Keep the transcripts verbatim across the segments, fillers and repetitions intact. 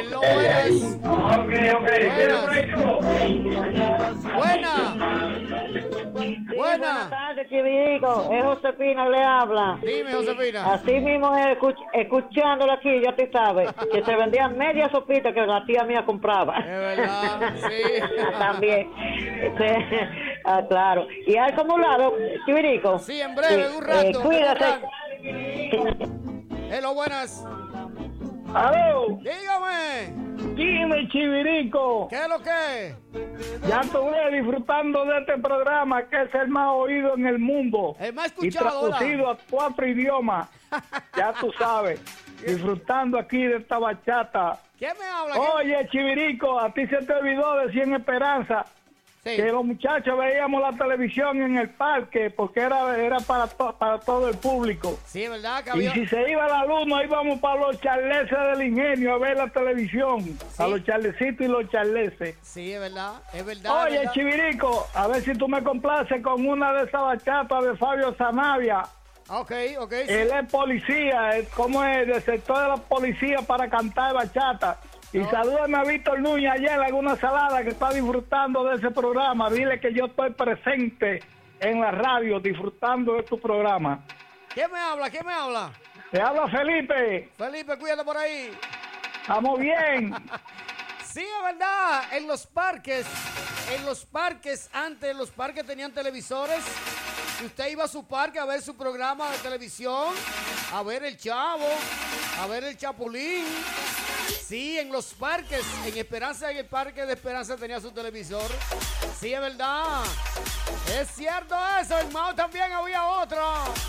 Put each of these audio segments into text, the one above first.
Hello, buenas. Ok, ok. Buena. Sí, Buena. buenas tardes, Chivirico. Es Josefina, le habla. Dime, Josefina. Así mismo, escuch escuchándolo aquí, ya tú sabes, que se vendían media sopita que la tía mía compraba. Es verdad, sí. También. Sí. Ah, claro. Y al acumulado, Chivirico. Sí, en breve, en un rato. Eh, cuídate. Hello, buenas. ¡Aló! Dígame. Dime, Chivirico. ¿Qué es lo que? Ya estuve disfrutando de este programa que es el más oído en el mundo. El más Y escuchado, traducido a cuatro idiomas. Ya tú sabes. Disfrutando aquí de esta bachata. ¿Qué me habla? Oye, Chivirico, a ti se te olvidó decir en Esperanza Sí. que los muchachos veíamos la televisión en el parque porque era, era para, to para todo el público. Sí, ¿verdad? Que Y había... si se iba la luz, nos íbamos para los charleses del ingenio a ver la televisión. Sí. A los charlecitos y los charleses. Sí, es verdad, es verdad. Oye, es verdad. Chivirico, a ver si tú me complaces con una de esas bachatas de Fabio Zanavia. Ok, ok. Sí. Él es policía, es como es del sector de la policía para cantar bachata. Y No. salúdame a Víctor Núñez allá en Laguna Salada que está disfrutando de ese programa. Dile que yo estoy presente en la radio disfrutando de tu programa. ¿Quién me habla? ¿Quién me habla? Te habla Felipe. Felipe, cuídate por ahí. Estamos bien. Sí, es verdad. En los parques, en los parques, antes los parques tenían televisores. Y usted iba a su parque a ver su programa de televisión, a ver el Chavo, a ver el Chapulín. Sí, en los parques, en Esperanza, en el parque de Esperanza tenía su televisor. Sí, es verdad. Es cierto eso, en Mao también había otro.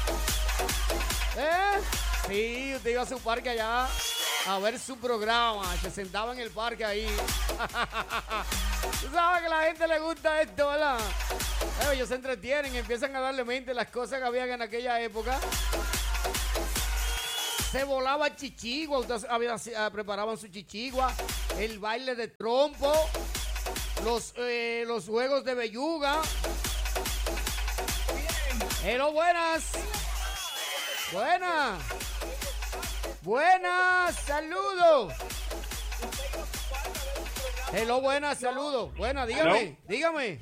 ¿Eh? Sí, usted iba a su parque allá a ver su programa, se sentaba en el parque ahí. Tú sabes que a la gente le gusta esto, ¿verdad? Eh, ellos se entretienen, empiezan a darle mente las cosas que habían en aquella época. Se volaba chichigua, ustedes habían, uh, preparaban su chichigua, el baile de trompo, los, eh, los juegos de belluga. Hello, buenas. Buenas. Buenas, saludos. Hello, buenas, saludos. Buenas, dígame, Hello. dígame.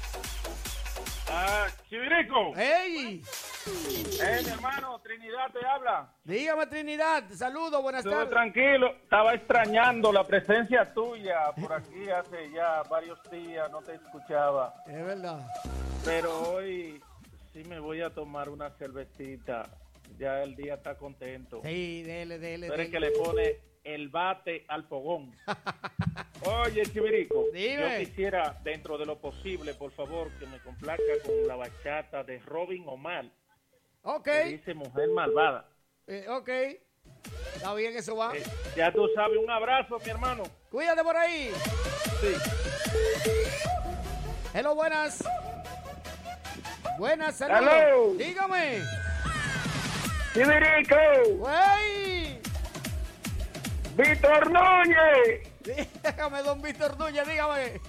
Ah, Chivirico. Hey, Eh, mi hermano, Trinidad te habla. dígame Trinidad, saludos, buenas Todo tardes. tranquilo. Estaba extrañando la presencia tuya por aquí hace ya varios días, no te escuchaba. Es verdad. Pero hoy sí me voy a tomar una cervecita. Ya el día está contento. Sí, dele, dele, Tú eres dele. que le pone el bate al fogón. Oye, Chivirico, Dime. yo quisiera, dentro de lo posible, por favor, que me complazca con la bachata de Robin Omar, Ok, que dice Mujer Malvada. eh, ok. Está bien, eso va. Eh, ya tú sabes, un abrazo, mi hermano. Cuídate por ahí. Sí. Hello, buenas. Buenas, saludos. Hello. Dígame. Chivirico, Güey. Víctor Núñez. Dígame, don Víctor Núñez, dígame.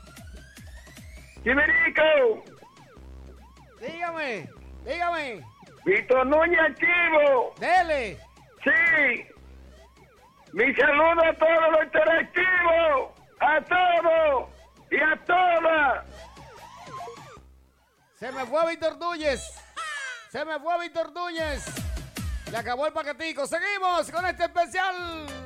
Chivirico, Dígame, dígame. Víctor Núñez activo. Dele. Sí. Mi saludo a todos los interactivos, a todos y a todas. Se me fue Víctor Núñez. Se me fue Víctor Núñez. Le acabó el paquetico. Seguimos con este especial.